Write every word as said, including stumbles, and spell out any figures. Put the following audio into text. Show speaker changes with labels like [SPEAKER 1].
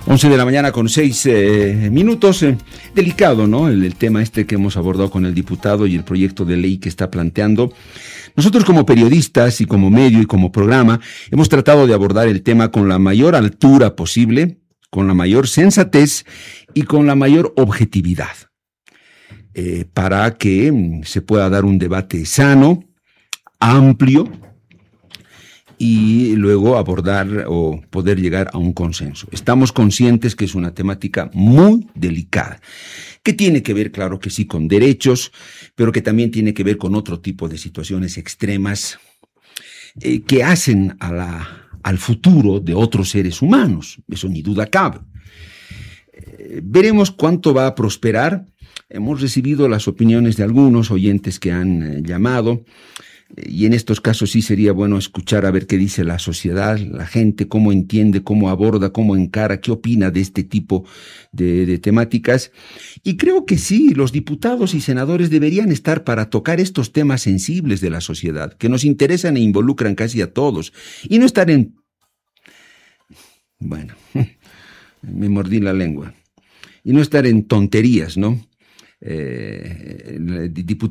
[SPEAKER 1] once de la mañana con seis eh, minutos. Eh, delicado, ¿no? El, el tema este que hemos abordado con el diputado y el proyecto de ley que está planteando. Nosotros como periodistas y como medio y como programa hemos tratado de abordar el tema con la mayor altura posible, con la mayor sensatez y con la mayor objetividad, eh, para que mm, se pueda dar un debate sano, amplio, y luego abordar o poder llegar a un consenso. Estamos conscientes que es una temática muy delicada, que tiene que ver, claro que sí, con derechos, pero que también tiene que ver con otro tipo de situaciones extremas eh, que hacen a la, al futuro de otros seres humanos. Eso ni duda cabe. Eh, veremos cuánto va a prosperar. Hemos recibido las opiniones de algunos oyentes que han eh, llamado. Y en estos casos sí sería bueno escuchar a ver qué dice la sociedad, la gente, cómo entiende, cómo aborda, cómo encara, qué opina de este tipo de, de temáticas. Y creo que sí, los diputados y senadores deberían estar para tocar estos temas sensibles de la sociedad, que nos interesan e involucran casi a todos. Y no estar en... Bueno, me mordí la lengua. Y no estar en tonterías, ¿no? Eh, el diputado